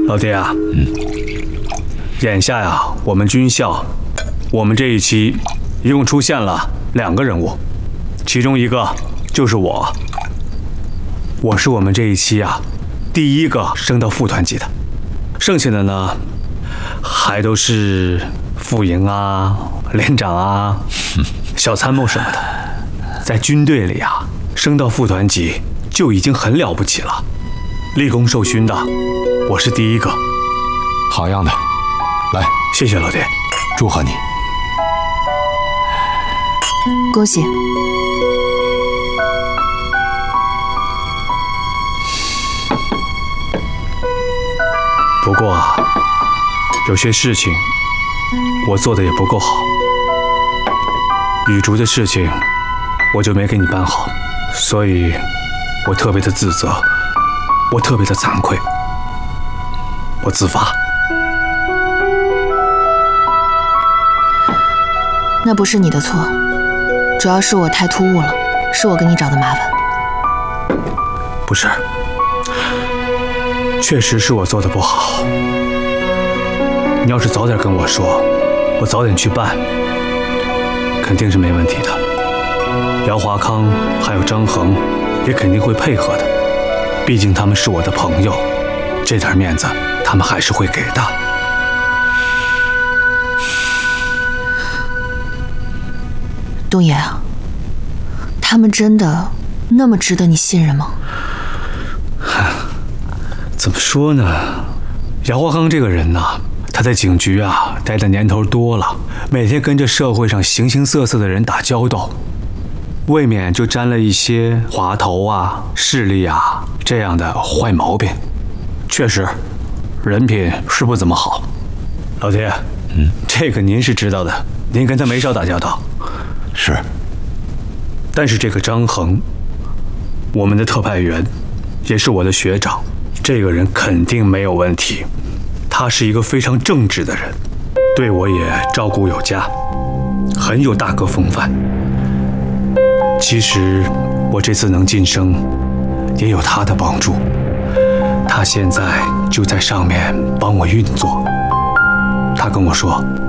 老爹啊，眼下呀，我们军校，我们这一期一共出现了2个人物，其中一个就是我。我是我们这一期啊第1个升到副团级的，剩下的呢，还都是副营啊、连长啊、小参谋什么的。在军队里啊，升到副团级就已经很了不起了。立功受勋的，我是第1个。 好样的，来， 谢谢老爹， 祝贺你。 恭喜。 不过啊，有些事情我做的也不够好。雨竹的事情我就没给你办好，所以我特别的自责，我特别的惭愧，我自罚。 那不是你的错，主要是我太突兀了，是我给你找的麻烦。 不是，确实是我做的不好。你要是早点跟我说，我早点去办，肯定是没问题的。姚华康还有张恒也肯定会配合的，毕竟他们是我的朋友，这点面子他们还是会给的。 东野啊，他们真的那么值得你信任吗？ 怎么说呢？姚华康这个人呐，他在警局啊待的年头多了，每天跟着社会上形形色色的人打交道，未免就沾了一些滑头啊、势利啊这样的坏毛病。确实，人品是不怎么好。老爹，这个您是知道的，您跟他没少打交道。 是。 但是这个张恒，我们的特派员，也是我的学长，这个人肯定没有问题。他是一个非常正直的人，对我也照顾有加，很有大哥风范。其实我这次能晋升，也有他的帮助。他现在就在上面帮我运作。他跟我说，